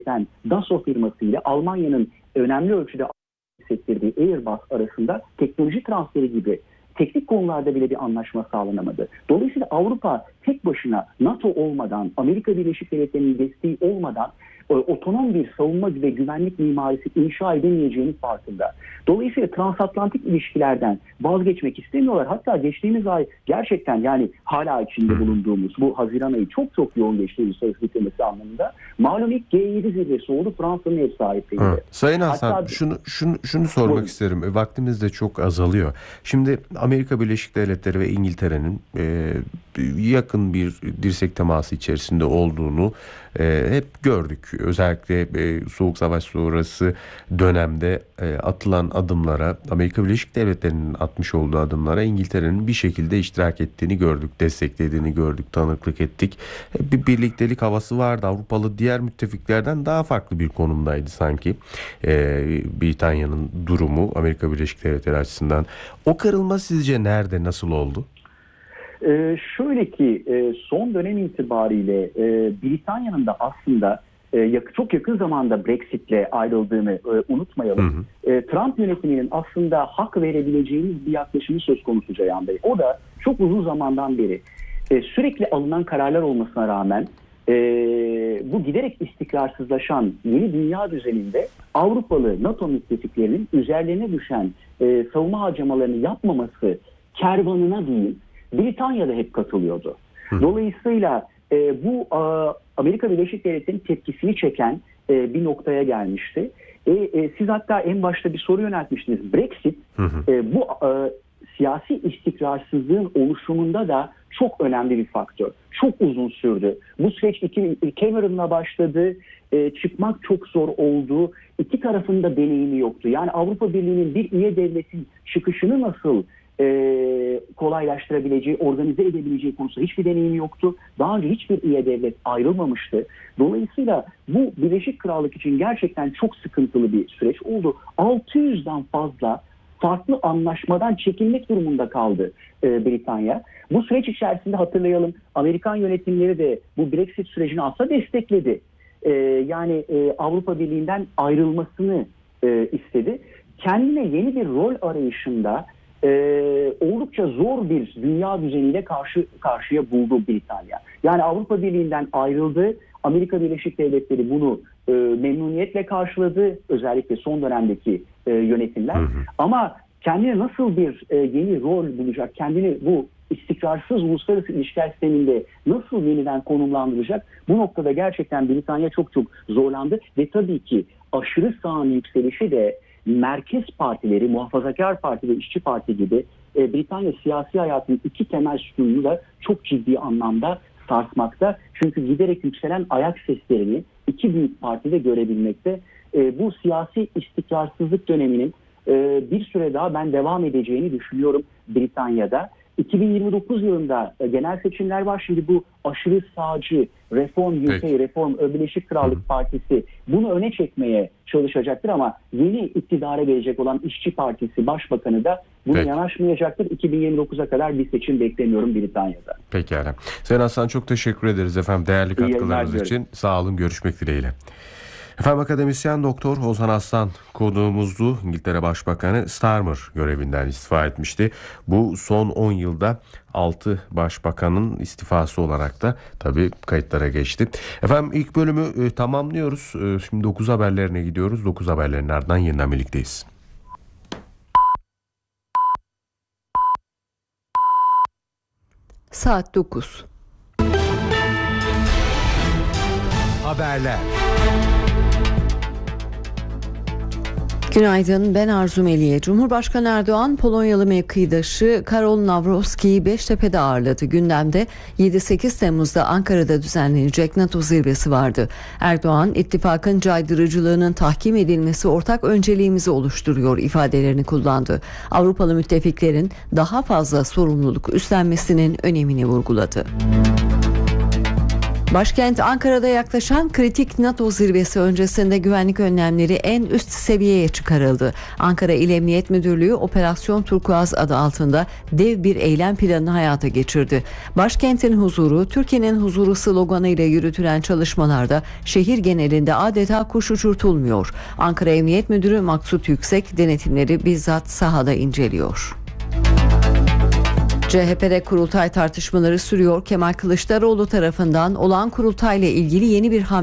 Dassault firması ile Almanya'nın önemli ölçüde hissettirdiği Airbus arasında teknoloji transferi gibi teknik konularda bile bir anlaşma sağlanamadı. Dolayısıyla Avrupa tek başına NATO olmadan, Amerika Birleşik Devletleri'nin desteği olmadan otonom bir savunma ve güvenlik mimarisi inşa edemeyeceğinin farkında. Dolayısıyla transatlantik ilişkilerden vazgeçmek istemiyorlar. Hatta geçtiğimiz ay gerçekten, yani hala içinde bulunduğumuz bu Haziran ayı çok çok yoğun geçtiği uluslararası diploması anlamında malum ilk G7 zirvesi oldu, Fransa'nın ev sahipliğinde. Sayın Hasan, Hatta, şunu sormak isterim. Vaktimiz de çok azalıyor. Şimdi Amerika Birleşik Devletleri ve İngiltere'nin yakın bir dirsek teması içerisinde olduğunu hep gördük. Özellikle Soğuk Savaş sonrası dönemde atılan adımlara, Amerika Birleşik Devletleri'nin atmış olduğu adımlara İngiltere'nin bir şekilde iştirak ettiğini gördük, desteklediğini gördük, tanıklık ettik. Bir birliktelik havası vardı. Avrupalı diğer müttefiklerden daha farklı bir konumdaydı sanki Britanya'nın durumu Amerika Birleşik Devletleri açısından. O kırılma sizce nerede, nasıl oldu? Şöyle ki son dönem itibariyle Britanya'nın da aslında çok yakın zamanda Brexit'le ayrıldığını unutmayalım. Trump yönetiminin aslında hak verebileceğimiz bir yaklaşımı söz konusu Ceyhan Bey. O da çok uzun zamandan beri sürekli alınan kararlar olmasına rağmen bu giderek istikrarsızlaşan yeni dünya düzeninde Avrupalı NATO müttefiklerinin üzerlerine düşen savunma harcamalarını yapmaması kervanına değil, Britanya'da hep katılıyordu. Dolayısıyla bu Amerika Birleşik Devletleri'nin tepkisini çeken bir noktaya gelmişti. Siz hatta en başta bir soru yöneltmiştiniz. Brexit bu siyasi istikrarsızlığın oluşumunda da çok önemli bir faktör. Çok uzun sürdü. Bu süreç Cameron'la başladı. Çıkmak çok zor oldu. İki tarafın da deneyimi yoktu. Yani Avrupa Birliği'nin bir üye devletin çıkışını nasıl kolaylaştırabileceği, organize edebileceği konusunda hiçbir deneyimi yoktu. Daha önce hiçbir üye devlet ayrılmamıştı. Dolayısıyla bu Birleşik Krallık için gerçekten çok sıkıntılı bir süreç oldu. 600'den fazla farklı anlaşmadan çekilmek durumunda kaldı Britanya. Bu süreç içerisinde hatırlayalım, Amerikan yönetimleri de bu Brexit sürecini aslında destekledi. Yani Avrupa Birliği'nden ayrılmasını istedi. Kendine yeni bir rol arayışında oldukça zor bir dünya düzeniyle karşı karşıya buldu Britanya. Yani Avrupa Birliği'nden ayrıldı. Amerika Birleşik Devletleri bunu memnuniyetle karşıladı. Özellikle son dönemdeki yönetimler. Ama kendine nasıl bir yeni rol bulacak, kendini bu istikrarsız uluslararası ilişkiler sisteminde nasıl yeniden konumlandıracak? Bu noktada gerçekten Britanya çok çok zorlandı ve tabii ki aşırı sağın yükselişi de merkez partileri, Muhafazakar Parti ve İşçi Parti gibi Britanya siyasi hayatının iki temel sütununu da çok ciddi anlamda sarsmakta. Çünkü giderek yükselen ayak seslerini iki büyük partide görebilmekte. Bu siyasi istikrarsızlık döneminin bir süre daha ben devam edeceğini düşünüyorum Britanya'da. 2029 yılında genel seçimler var. Şimdi bu aşırı sağcı Reform UK, Reform Birleşik Krallık Partisi bunu öne çekmeye çalışacaktır ama yeni iktidara gelecek olan İşçi Partisi Başbakanı da buna yanaşmayacaktır. 2029'a kadar bir seçim beklemiyorum Britanya'da. Pekala. Sayın Hasan, çok teşekkür ederiz efendim değerli katkılarınız için. Sağ olun, görüşmek dileğiyle. Efendim, akademisyen doktor Ozan Aslan konuğumuzdu. İngiltere Başbakanı Starmer görevinden istifa etmişti. Bu son 10 yılda 6 başbakanın istifası olarak da tabii kayıtlara geçti. Efendim, ilk bölümü tamamlıyoruz. Şimdi 9 haberlerine gidiyoruz. 9 haberlerin ardından yeniden birlikteyiz. Saat 9. Haberler. Günaydın, ben Arzu Meliye. Cumhurbaşkanı Erdoğan, Polonyalı mevkidaşı Karol Nawrocki'yi Beştepe'de ağırladı. Gündemde 7-8 Temmuz'da Ankara'da düzenlenecek NATO zirvesi vardı. Erdoğan, ittifakın caydırıcılığının tahkim edilmesi ortak önceliğimizi oluşturuyor ifadelerini kullandı. Avrupalı müttefiklerin daha fazla sorumluluk üstlenmesinin önemini vurguladı. Başkent Ankara'da yaklaşan kritik NATO zirvesi öncesinde güvenlik önlemleri en üst seviyeye çıkarıldı. Ankara İl Emniyet Müdürlüğü Operasyon Turkuaz adı altında dev bir eylem planını hayata geçirdi. Başkentin huzuru, Türkiye'nin huzuru sloganı ile yürütülen çalışmalarda şehir genelinde adeta kuş uçurtulmuyor. Ankara Emniyet Müdürü Maksut Yüksek denetimleri bizzat sahada inceliyor. CHP'de kurultay tartışmaları sürüyor. Kemal Kılıçdaroğlu tarafından olağan kurultayla ilgili yeni bir hamle